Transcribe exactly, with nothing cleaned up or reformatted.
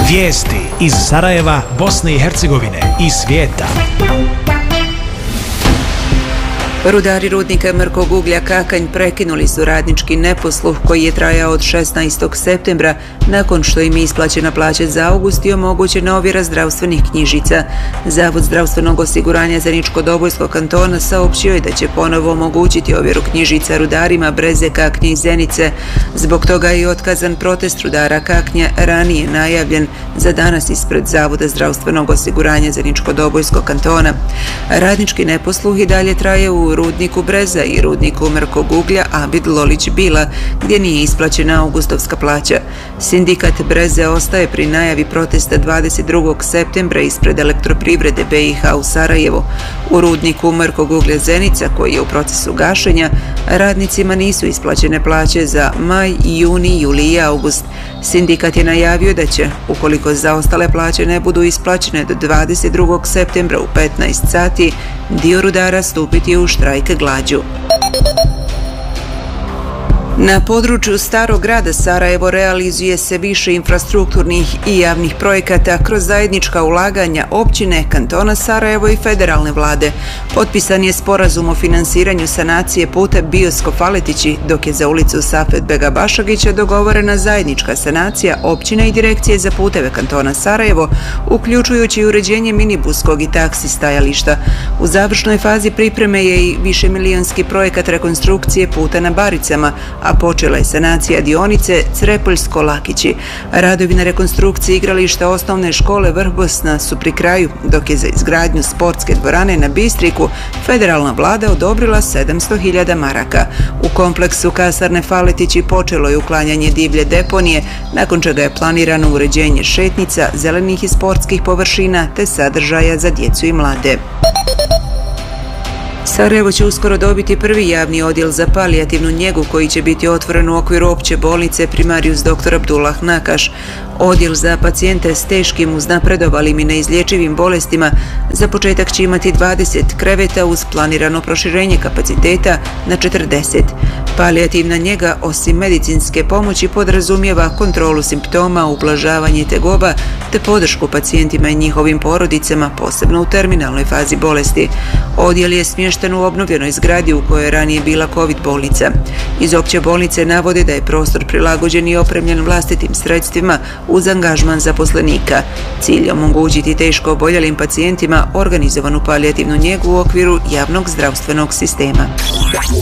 Vijesti iz Sarajeva, Bosne i Hercegovine i svijeta. Rudari rudnika mrkog uglja Kakanj prekinuli su radnički neposluh koji je trajao od šesnaestog septembra nakon što im je isplaćena plaća za august i omogućena ovjera zdravstvenih knjižica. Zavod zdravstvenog osiguranja Zeničko-Dobojskog kantona saopćio je da će ponovo omogućiti ovjeru knjižica rudarima Breze, Kaknje i Zenice. Zbog toga je otkazan protest rudara Kaknja, ranije najavljen za danas ispred Zavoda zdravstvenog osiguranja Zeničko-Dobojskog kantona. Radnički neposluh i dalje traje u rudniku Breza i rudniku mrkog uglja Abid Lolić Bila, gdje nije isplaćena augustovska plaća. Sindikat Breze ostaje pri najavi protesta dvadeset drugog septembra ispred Elektroprivrede B i H u Sarajevu. U rudniku mrkog uglja Zenica, koji je u procesu gašenja, radnicima nisu isplaćene plaće za maj, juni, juli i august. Sindikat je najavio da će, ukoliko zaostale plaće ne budu isplaćene do dvadeset drugog septembra u petnaest sati, dio rudara stupiti u štrajk glađu. Na području starog grada Sarajevo realizuje se više infrastrukturnih i javnih projekata kroz zajednička ulaganja općine, kantona Sarajevo i federalne vlade. Potpisan je sporazum o finansiranju sanacije puta Biosko-Faletići, dok je za ulicu Safet Bega Bašagića dogovorena zajednička sanacija općine i direkcije za puteve kantona Sarajevo, uključujući uređenje minibuskog i taksi stajališta. U završnoj fazi pripreme je i višemilijonski projekat rekonstrukcije puta na Baricama, a počela je sanacija dionice Crepoljsko-Lakići. Radovi na rekonstrukciji igrališta osnovne škole Vrhbosna su pri kraju, dok je za izgradnju sportske dvorane na Bistriku federalna vlada odobrila sedamsto hiljada maraka. U kompleksu kasarne Faletići počelo je uklanjanje divlje deponije, nakon čega je planirano uređenje šetnica, zelenih i sportskih površina te sadržaja za djecu i mlade. Sarajevo će uskoro dobiti prvi javni odjel za palijativnu njegu koji će biti otvoren u okviru opće bolnice Primarius doktor Abdullah Nakaš. Odjel za pacijente s teškim, uznapredovalim i neizlječivim bolestima za početak će imati dvadeset kreveta uz planirano proširenje kapaciteta na četrdeset. Palijativna njega, osim medicinske pomoći, podrazumijeva kontrolu simptoma, ublažavanje tegoba te podršku pacijentima i njihovim porodicama, posebno u terminalnoj fazi bolesti. Odjel je smješten u obnovljenoj zgradi u kojoj je ranije bila COVID bolnica. Iz opće bolnice navode da je prostor prilagođen i opremljen vlastitim sredstvima uz angažman zaposlenika. Cilj je omogućiti teško oboljelim pacijentima organizovanu palijativnu njegu u okviru javnog zdravstvenog sistema.